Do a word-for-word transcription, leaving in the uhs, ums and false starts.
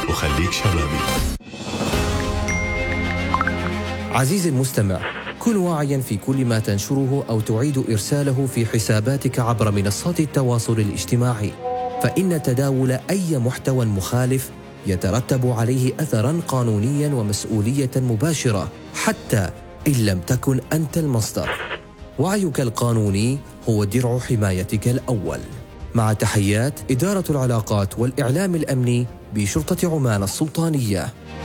وخليك شبابي. عزيزي المستمع، كن واعياً في كل ما تنشره أو تعيد إرساله في حساباتك عبر منصات التواصل الاجتماعي، فإن تداول أي محتوى مخالف يترتب عليه أثراً قانونياً ومسؤولية مباشرة حتى إن لم تكن أنت المصدر. وعيك القانوني هو درع حمايتك الأول. مع تحيات إدارة العلاقات والإعلام الأمني بشرطة عمان السلطانية.